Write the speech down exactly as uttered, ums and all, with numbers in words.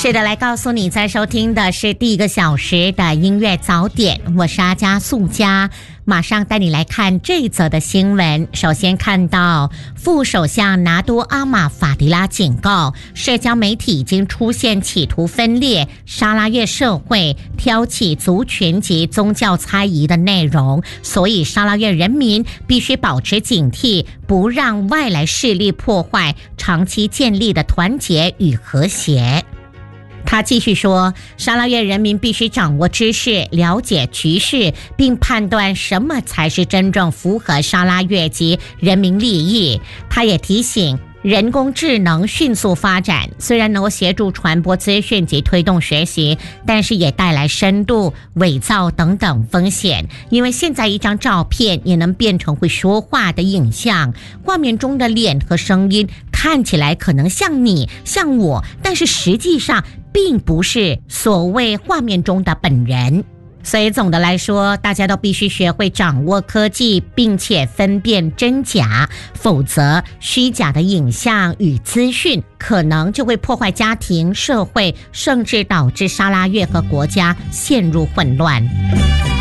是的，来告诉你在收听的是第一个小时的音乐早点，我是阿加素佳，马上带你来看这一则的新闻。首先看到副首相拿督阿马法迪拉警告，社交媒体已经出现企图分裂沙拉越社会、挑起族群及宗教猜疑的内容，所以沙拉越人民必须保持警惕，不让外来势力破坏长期建立的团结与和谐。他继续说，沙拉越人民必须掌握知识，了解局势，并判断什么才是真正符合沙拉越及人民利益。他也提醒，人工智能迅速发展，虽然能够协助传播资讯及推动学习，但是也带来深度、伪造等等风险。因为现在一张照片也能变成会说话的影像，画面中的脸和声音看起来可能像你、像我，但是实际上并不是所谓画面中的本人。所以总的来说，大家都必须学会掌握科技，并且分辨真假，否则虚假的影像与资讯可能就会破坏家庭、社会，甚至导致沙拉越和国家陷入混乱。